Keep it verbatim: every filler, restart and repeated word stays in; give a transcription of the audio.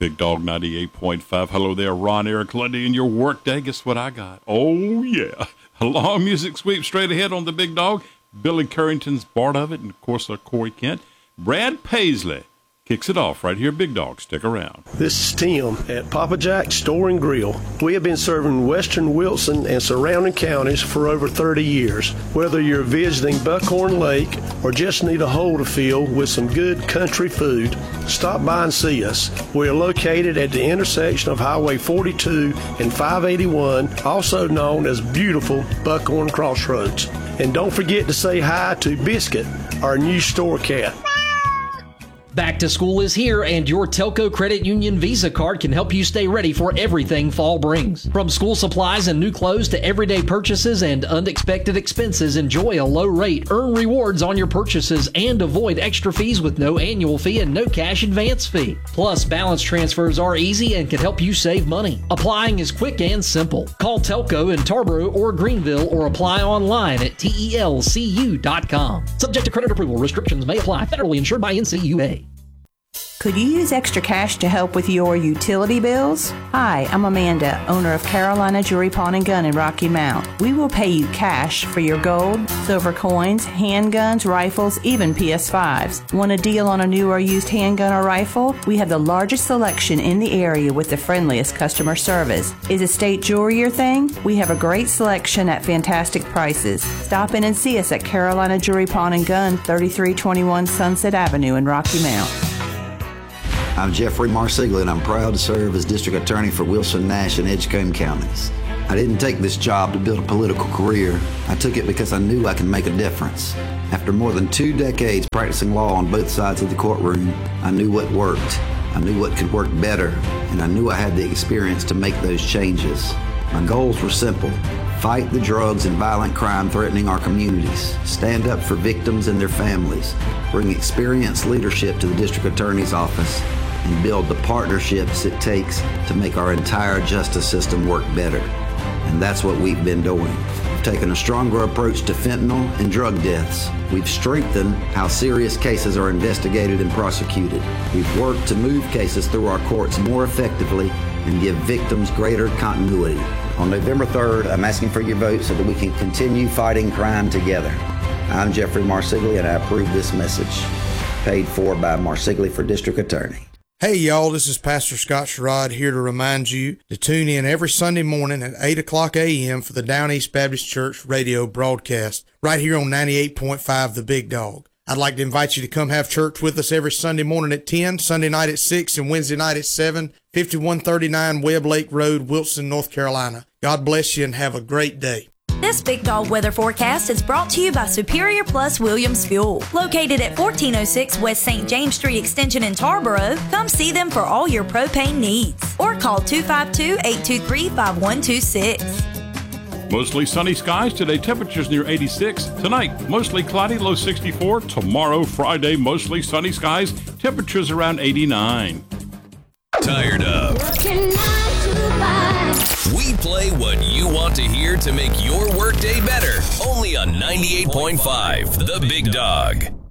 Big Dog ninety-eight point five. Hello there, Ron Eric Lundy, and your work day. Guess what I got? Oh, yeah. A long music sweep straight ahead on the Big Dog. Billy Currington's part of it, and, of course, uh, Corey Kent. Brad Paisley kicks it off right here, Big Dog. Stick around. This is Tim at Papa Jack's Store and Grill. We have been serving western Wilson and surrounding counties for over thirty years. Whether you're visiting Buckhorn Lake or just need a hole to fill with some good country food, stop by and see us. We are located at the intersection of Highway forty-two and five eighty-one, also known as beautiful Buckhorn Crossroads. And don't forget to say hi to Biscuit, our new store cat. Back to school is here, and your Telco Credit Union Visa card can help you stay ready for everything fall brings. From school supplies and new clothes to everyday purchases and unexpected expenses, enjoy a low rate, earn rewards on your purchases, and avoid extra fees with no annual fee and no cash advance fee. Plus, balance transfers are easy and can help you save money. Applying is quick and simple. Call Telco in Tarboro or Greenville or apply online at T E L C U dot com. Subject to credit approval. Restrictions may apply. Federally insured by N C U A. Could you use extra cash to help with your utility bills? Hi, I'm Amanda, owner of Carolina Jewelry Pawn and Gun in Rocky Mount. We will pay you cash for your gold, silver coins, handguns, rifles, even P S fives. Want a deal on a new or used handgun or rifle? We have the largest selection in the area with the friendliest customer service. Is estate jewelry your thing? We have a great selection at fantastic prices. Stop in and see us at Carolina Jewelry Pawn and Gun, thirty-three twenty-one Sunset Avenue in Rocky Mount. I'm Jeffrey Marsiglia, and I'm proud to serve as District Attorney for Wilson, Nash, and Edgecombe counties. I didn't take this job to build a political career. I took it because I knew I could make a difference. After more than two decades practicing law on both sides of the courtroom, I knew what worked. I knew what could work better, and I knew I had the experience to make those changes. My goals were simple. Fight the drugs and violent crime threatening our communities. Stand up for victims and their families. Bring experienced leadership to the District Attorney's office, and build the partnerships it takes to make our entire justice system work better. And that's what we've been doing. We've taken a stronger approach to fentanyl and drug deaths. We've strengthened how serious cases are investigated and prosecuted. We've worked to move cases through our courts more effectively and give victims greater continuity. On November third, I'm asking for your vote so that we can continue fighting crime together. I'm Jeffrey Marsiglia, and I approve this message. Paid for by Marsiglia for District Attorney. Hey y'all, this is Pastor Scott Sherrod here to remind you to tune in every Sunday morning at eight o'clock a.m. for the Down East Baptist Church radio broadcast right here on ninety-eight point five The Big Dog. I'd like to invite you to come have church with us every Sunday morning at ten, Sunday night at six, and Wednesday night at seven, fifty-one thirty-nine Webb Lake Road, Wilson, North Carolina. God bless you and have a great day. This Big Dog weather forecast is brought to you by Superior Plus Williams Fuel. Located at fourteen oh six West Saint James Street Extension in Tarboro, come see them for all your propane needs. Or call two five two, eight two three, five one two six. Mostly sunny skies today, temperatures near eighty-six. Tonight, mostly cloudy, low sixty-four. Tomorrow, Friday, mostly sunny skies, temperatures around eighty-nine. Tired of? We play what you want to hear to make your workday better. Only on ninety-eight point five The Big Dog.